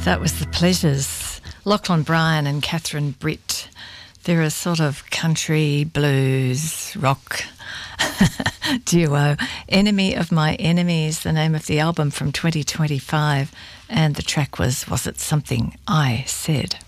That was The Pleasures. Lachlan Bryan and Catherine Britt. They're a sort of country, blues, rock duo. Enemy of My Enemies, the name of the album from 2025. And the track was It Something I Said?